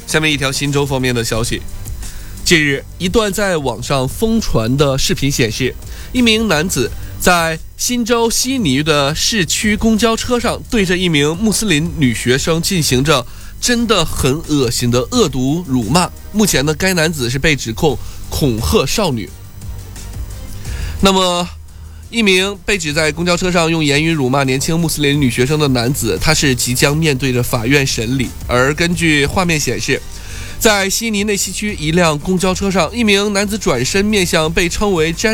下面一条新州方面的消息。近日，一段在网上疯传的视频显示，一名男子在新州悉尼的市区公交车上对着一名穆斯林女学生进行着真的很恶心的恶毒辱骂。目前呢，该男子是被指控恐吓少女。那么，一名被指在公交车上用言语辱骂年轻穆斯林女学生的男子，他是即将面对着法院审理。而根据画面显示，在悉尼内西区一辆公交车上，一名男子转身面向被称为